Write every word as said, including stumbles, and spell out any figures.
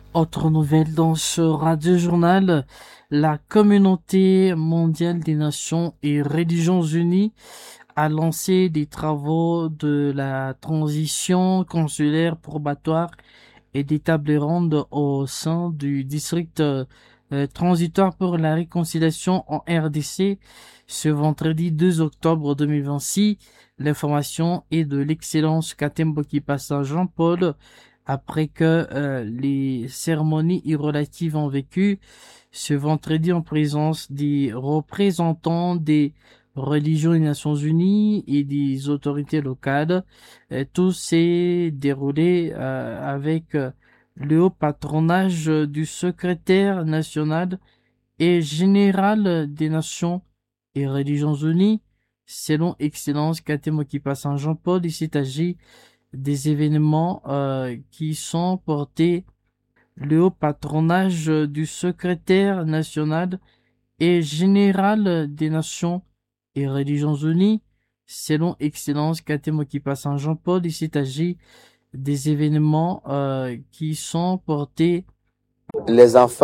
Autre nouvelle dans ce radio-journal, la Communauté mondiale des nations et religions unies a lancé des travaux de la transition consulaire probatoire et des tables rondes au sein du district euh, transitoire pour la réconciliation en R D C ce vendredi deux octobre deux mille vingt-six. L'information est de l'excellence Katembo Kipasa Jean-Paul après que euh, les cérémonies irrelatives ont vécu ce vendredi en présence des représentants des religions des Nations Unies et des autorités locales. Euh, tout s'est déroulé euh, avec euh, le haut patronage du secrétaire national et général des Nations et Religions Unies. Selon Excellence Katemokipa Saint-Jean-Paul, il s'agit des événements euh, qui sont portés le haut patronage du secrétaire national et général des Nations et Religions Unies. Selon Excellence Katemokipa Saint-Jean-Paul, il s'agit des événements euh, qui sont portés les enfants